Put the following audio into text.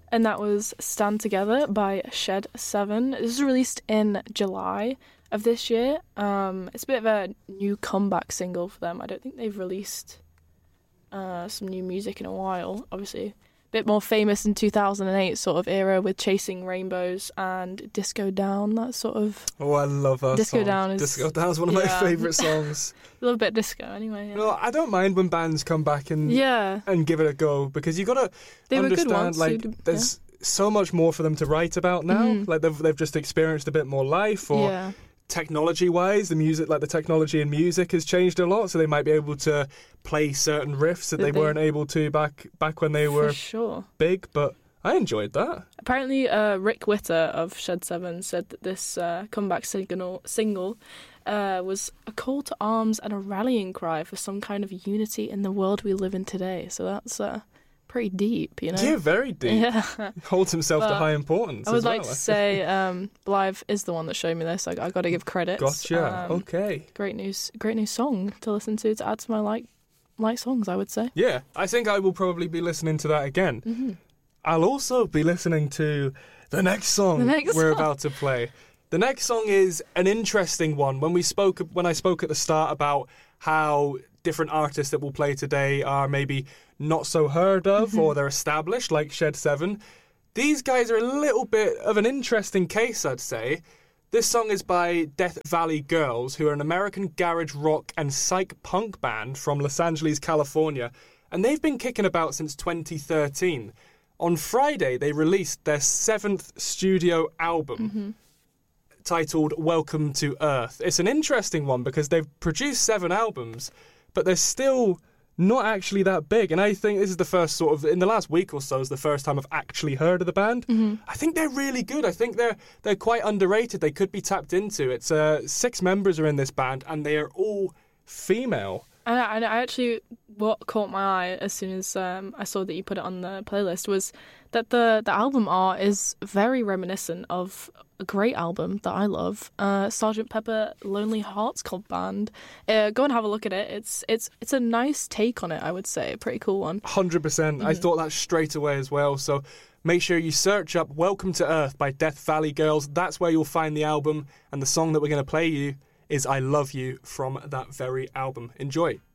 and that was Stand Together by Shed 7. This was released in July of this year. It's a bit of a new comeback single for them. I don't think they've released some new music in a while, obviously. A bit more famous in 2008 sort of era with Chasing Rainbows and Disco Down, that sort of... Oh, I love that Disco song. Down is... Disco Down's one of my favourite songs. A little bit disco anyway. Yeah. No, I don't mind when bands come back and give it a go, because you got to understand, like, there's so much more for them to write about now. Mm-hmm. Like, they've just experienced a bit more life, or technology-wise, the music, like the technology in music has changed a lot, so they might be able to play certain riffs that they weren't able to back when they were big, but I enjoyed that. Apparently, Rick Witter of Shed 7 said that this comeback single was a call to arms and a rallying cry for some kind of unity in the world we live in today. So that's pretty deep, you know? Yeah, very deep. Yeah. He holds himself to high importance. I would like to say Blythe is the one that showed me this. I got to give credit. Gotcha. Okay. Great new song to listen to add to my like songs, I would say. Yeah, I think I will probably be listening to that again. Mm-hmm. I'll also be listening to the next song we're about to play. The next song is an interesting one. When I spoke at the start about how different artists that will play today are maybe not so heard of, or they're established, like Shed 7, these guys are a little bit of an interesting case, I'd say. This song is by Death Valley Girls, who are an American garage rock and psych punk band from Los Angeles, California, and they've been kicking about since 2013. On Friday, they released their 7th studio album, titled Welcome to Earth. It's an interesting one because they've produced 7 albums, but they're still not actually that big. And I think this is the first sort of, in the last week or so, is the first time I've actually heard of the band. I think they're really good. I think they're quite underrated. They could be tapped into. It's 6 members are in this band, and they are all female. And I actually, what caught my eye as soon as I saw that you put it on the playlist was that the album art is very reminiscent of a great album that I love, Sgt. Pepper Lonely Hearts Club Band. Go and have a look at it. It's a nice take on it, I would say. A pretty cool one. 100%. I thought that straight away as well. So make sure you search up Welcome to Earth by Death Valley Girls. That's where you'll find the album, and the song that we're going to play you is I Love You from that very album. Enjoy.